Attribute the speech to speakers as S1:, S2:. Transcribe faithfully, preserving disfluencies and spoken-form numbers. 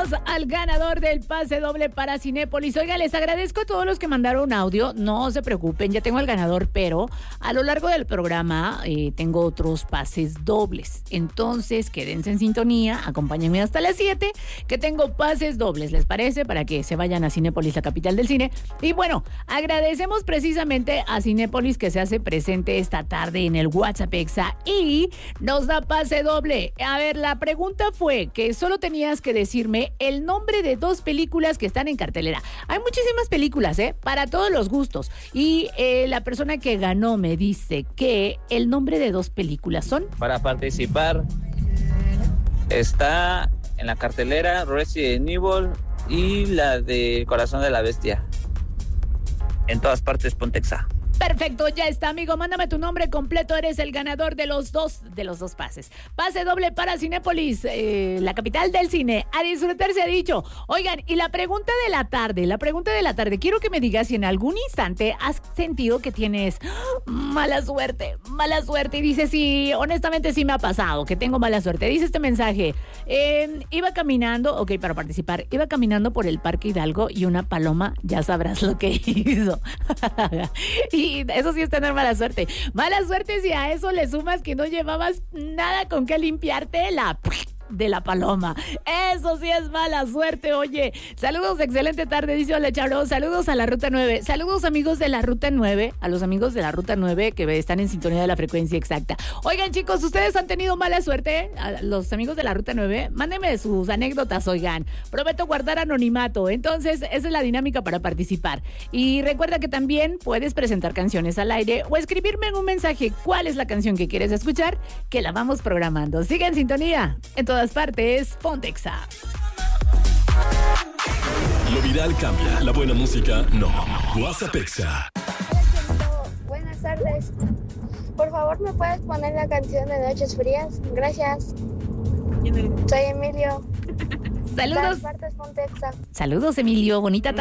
S1: tenemos al ganador del pase doble para Cinépolis. Oiga, les agradezco a todos los que mandaron audio. No se preocupen, ya tengo al ganador, pero a lo largo del programa eh, tengo otros pases dobles. Entonces, quédense en sintonía, acompáñenme hasta las siete, que tengo pases dobles, ¿les parece? Para que se vayan a Cinépolis, la capital del cine. Y bueno, agradecemos precisamente a Cinépolis que se hace presente esta tarde en el WhatsApp Exa y nos da pase doble. A ver, la pregunta fue que solo tenías que decirme el nombre de dos películas que están en cartelera. Hay muchísimas películas, ¿eh? Para todos los gustos. Y eh, la persona que ganó me dice que el nombre de dos películas son...
S2: Para participar está en la cartelera Resident Evil y la de Corazón de la Bestia. En todas partes, ponte Exa.
S1: Perfecto, ya está, amigo. Mándame tu nombre completo. Eres el ganador de los dos, de los dos pases. Pase doble para Cinépolis, eh, la capital del cine. A disfrutar se ha dicho. Oigan, y la pregunta de la tarde, la pregunta de la tarde. Quiero que me digas si en algún instante has sentido que tienes mala suerte, mala suerte. Y dices, sí, honestamente sí me ha pasado, que tengo mala suerte. Dice este mensaje. Eh, iba caminando, ok, para participar, iba caminando por el Parque Hidalgo y una paloma, ya sabrás lo que hizo. y eso sí es tener mala suerte. Mala suerte si a eso le sumas que no llevabas nada con qué limpiarte la... de la paloma. Eso sí es mala suerte, oye. Saludos, excelente tarde, dice Hola Charo. Saludos a la Ruta nueve. Saludos, amigos de la Ruta nueve. A los amigos de la Ruta nueve que están en sintonía de la frecuencia exacta. Oigan, chicos, ¿ustedes han tenido mala suerte? A los amigos de la Ruta nueve, mándenme sus anécdotas, oigan. Prometo guardar anonimato. Entonces, esa es la dinámica para participar. Y recuerda que también puedes presentar canciones al aire o escribirme en un mensaje cuál es la canción que quieres escuchar, que la vamos programando. Sigue en sintonía. Entonces, todas partes, ponte Exa.
S3: Lo viral cambia, la buena música no. WhatsApp Exa.
S4: Buenas tardes. Por favor, ¿me puedes poner la canción de Noches Frías? Gracias. Soy Emilio.
S1: Saludos.
S4: Todas partes, ponte Exa.
S1: Saludos, Emilio. Bonita tarde.